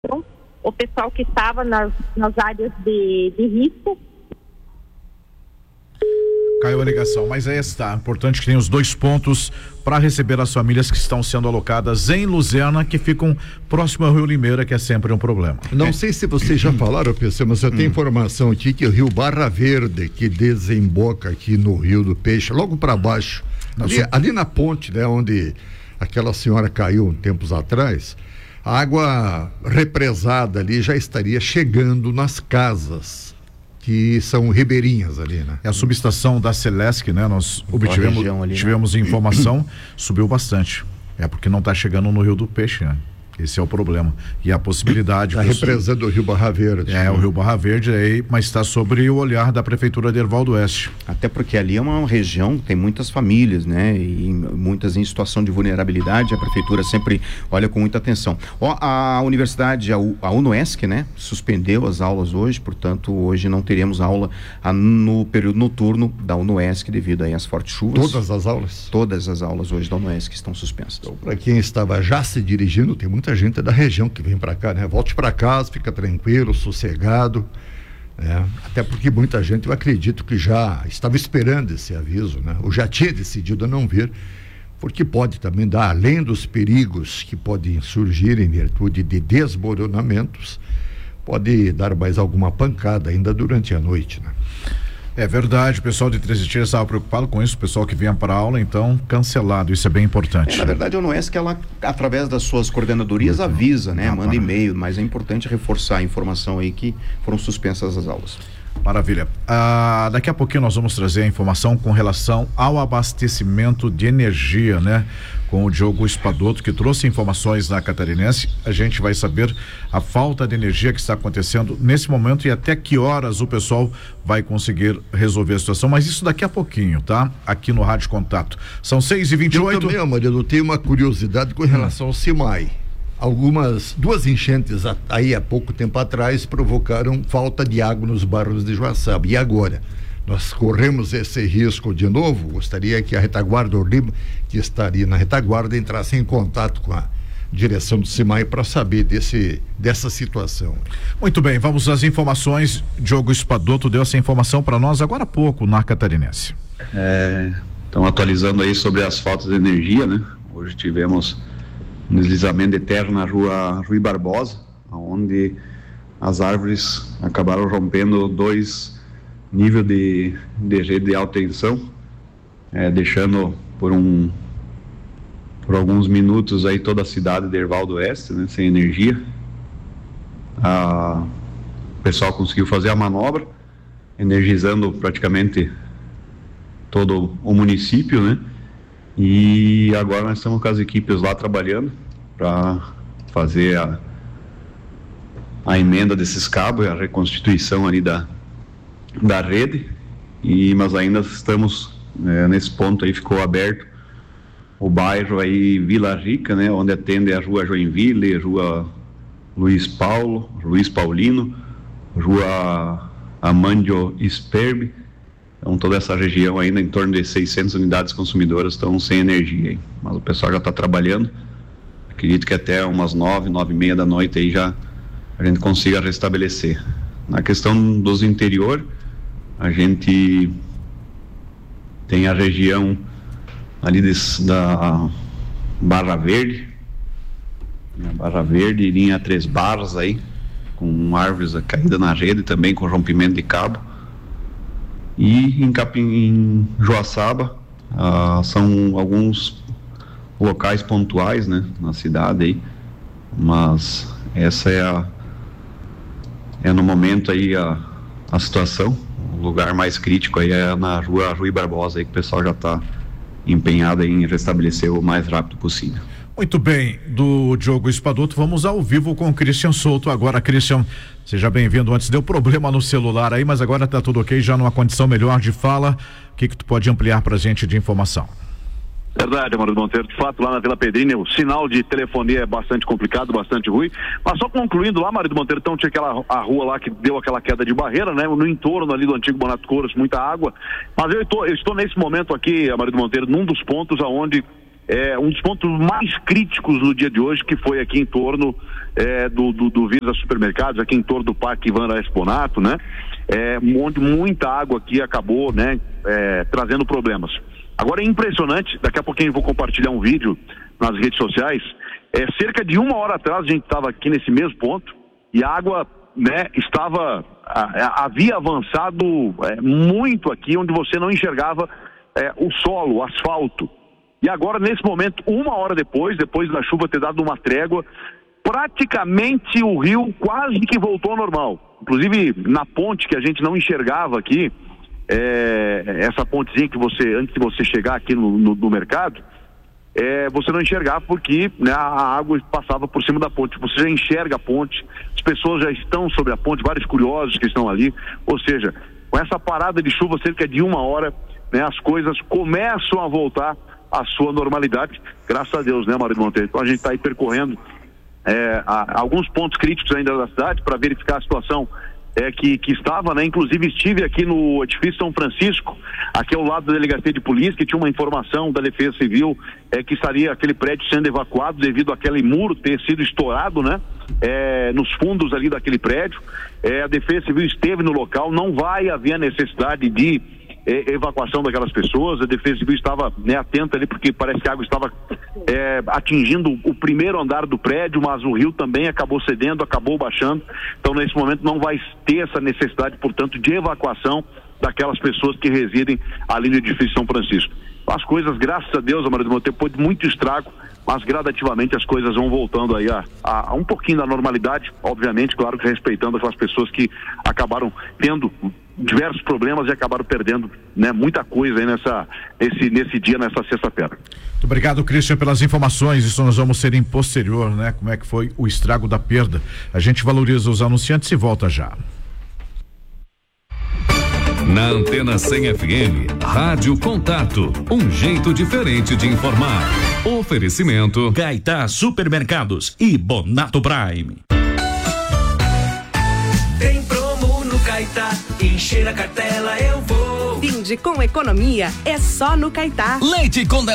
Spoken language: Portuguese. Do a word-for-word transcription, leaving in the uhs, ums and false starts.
o pessoal que estava nas, nas áreas de, de risco. Caiu a ligação, mas aí está. Importante que tenha os dois pontos para receber as famílias que estão sendo alocadas em Luzerna, que ficam próximo ao Rio Limeira, que é sempre um problema. Não é. sei se vocês já falaram, P C, mas eu tenho hum. informação aqui que o Rio Barra Verde, que desemboca aqui no Rio do Peixe, logo para baixo, ali, sou... ali na ponte, né, onde aquela senhora caiu tempos atrás, a água represada ali já estaria chegando nas casas que são ribeirinhas ali, né? É a subestação da Celesc, né? Nós obtivemos ali, tivemos né? informação, subiu bastante. É porque não está chegando no Rio do Peixe, né? Esse é o problema. E a possibilidade... Está represando o Rio Barra Verde. É, né? O Rio Barra Verde, aí, mas está sobre o olhar da Prefeitura de Erval do Oeste. Até porque ali é uma região que tem muitas famílias, né? E muitas em situação de vulnerabilidade. A Prefeitura sempre olha com muita atenção. Ó, a Universidade, a, U, a UNOESC, né? Suspendeu as aulas hoje, portanto, hoje não teremos aula a, no período noturno da UNOESC devido aí às fortes chuvas. Todas as aulas? Todas as aulas hoje da UNOESC estão suspensas. Então, para quem estava já se dirigindo, tem muita gente da região que vem para cá, né? Volte para casa, fica tranquilo, sossegado, né? Até porque muita gente, eu acredito que já estava esperando esse aviso, né? Ou já tinha decidido a não vir, porque pode também dar, além dos perigos que podem surgir em virtude de desmoronamentos, pode dar mais alguma pancada ainda durante a noite, né? É verdade, o pessoal de Três Tiras estava preocupado com isso, o pessoal que vinha para a aula, então, cancelado, isso é bem importante. É, na verdade, a UNOESC, ela, através das suas coordenadorias, Muito avisa, né? Ah, manda e-mail, mas é importante reforçar a informação aí que foram suspensas as aulas. Maravilha. Ah, daqui a pouquinho nós vamos trazer a informação com relação ao abastecimento de energia, né? Com o Diogo Espadoto, que trouxe informações na Catarinense. A gente vai saber a falta de energia que está acontecendo nesse momento e até que horas o pessoal vai conseguir resolver a situação, mas isso daqui a pouquinho, tá? Aqui no Rádio Contato. São seis e vinte e oito. Eu também, Marido, eu tenho uma curiosidade com relação ao CIMAI. Algumas, duas enchentes aí há pouco tempo atrás provocaram falta de água nos bairros de Joaçaba. E agora? Nós corremos esse risco de novo? Gostaria que a retaguarda Orlima, que estaria na retaguarda, entrasse em contato com a direção do CIMAI para saber desse, dessa situação. Muito bem, vamos às informações. Diogo Espadoto deu essa informação para nós agora há pouco na Catarinense. Estão é, atualizando aí sobre as faltas de energia, né? Hoje tivemos um deslizamento de terra na rua Rui Barbosa, onde as árvores acabaram rompendo dois níveis de, de rede de alta tensão, é, deixando por um por alguns minutos aí toda a cidade de Erval do Oeste, né, sem energia. A, o pessoal conseguiu fazer a manobra, energizando praticamente todo o município, né? E agora nós estamos com as equipes lá trabalhando para fazer a, a emenda desses cabos, a reconstituição ali da, da rede, e, mas ainda estamos é, nesse ponto aí, ficou aberto o bairro aí Vila Rica, né, onde atende a rua Joinville, rua Luiz Paulo, Luiz Paulino, rua Amandio Sperbe. Então toda essa região ainda em torno de seiscentas unidades consumidoras estão sem energia, hein? Mas o pessoal já está trabalhando. Acredito que até umas nove, nove e meia da noite aí já a gente consiga restabelecer. Na questão dos interior, a gente tem a região ali des, da Barra Verde, a Barra Verde, linha Três Barras aí, com árvores caídas na rede também, com rompimento de cabo. E em, Capim, em Joaçaba, ah, são alguns locais pontuais, né, na cidade aí, mas essa é a é no momento aí a, a situação. O lugar mais crítico aí é na rua Rui Barbosa aí, que o pessoal já está empenhado em restabelecer o mais rápido possível. Muito bem, do Diogo Espadoto, vamos ao vivo com o Christian Souto agora. Christian, seja bem-vindo. Antes deu problema no celular aí, mas agora tá tudo ok, já numa condição melhor de fala. O que que tu pode ampliar pra gente de informação? Verdade, Marido Monteiro, de fato lá na Vila Pedrinha o sinal de telefonia é bastante complicado, bastante ruim, mas só concluindo lá, Marido Monteiro, então tinha aquela a rua lá que deu aquela queda de barreira, né, no entorno ali do antigo Bonato Couros, muita água, mas eu estou, eu estou nesse momento aqui, Marido Monteiro, num dos pontos aonde é, um dos pontos mais críticos no dia de hoje, que foi aqui em torno é, do, do, do Visa Supermercados, aqui em torno do Parque Ivan Exponato, né? É, onde muita água aqui acabou, né, é, trazendo problemas. Agora é impressionante, daqui a pouquinho eu vou compartilhar um vídeo nas redes sociais, é, cerca de uma hora atrás a gente estava aqui nesse mesmo ponto e a água, né, estava, a, a, havia avançado é, muito aqui, onde você não enxergava é, o solo, o asfalto. E agora, nesse momento, uma hora depois, depois da chuva ter dado uma trégua, praticamente o rio quase que voltou ao normal. Inclusive, na ponte que a gente não enxergava aqui, é, essa pontezinha que você, antes de você chegar aqui no, no, no mercado, é, você não enxergava porque, né, a água passava por cima da ponte. Você já enxerga a ponte, as pessoas já estão sobre a ponte, vários curiosos que estão ali. Ou seja, com essa parada de chuva, cerca de uma hora, né, as coisas começam a voltar à sua normalidade, graças a Deus, né, Marido Monteiro? Então a gente está aí percorrendo é, a, alguns pontos críticos ainda da cidade para verificar a situação é, que, que estava, né? Inclusive estive aqui no edifício São Francisco, aqui ao lado da delegacia de polícia, que tinha uma informação da Defesa Civil é, que estaria aquele prédio sendo evacuado devido àquele muro ter sido estourado, né? É, nos fundos ali daquele prédio. É, a Defesa Civil esteve no local, não vai haver a necessidade de É, evacuação daquelas pessoas. A Defesa Civil estava, né, atenta ali, porque parece que a água estava é, atingindo o primeiro andar do prédio, mas o rio também acabou cedendo, acabou baixando. Então, nesse momento, não vai ter essa necessidade, portanto, de evacuação daquelas pessoas que residem ali no edifício São Francisco. As coisas, graças a Deus, Amaro do Monteiro, depois de muito estrago, mas gradativamente as coisas vão voltando aí a, a, a um pouquinho da normalidade, obviamente, claro que respeitando aquelas pessoas que acabaram tendo diversos problemas e acabaram perdendo, né, muita coisa aí nessa, nesse, nesse dia, nessa sexta-feira. Muito obrigado, Christian, pelas informações. Isso nós vamos ser em posterior, né? Como é que foi o estrago da perda. A gente valoriza os anunciantes e volta já. Na Antena cem F M, Rádio Contato, um jeito diferente de informar. Oferecimento Caetá Supermercados e Bonato Prime. Tem promo no Caetá, encher a cartela eu vou. Vinde com economia, é só no Caetá. Leite condensado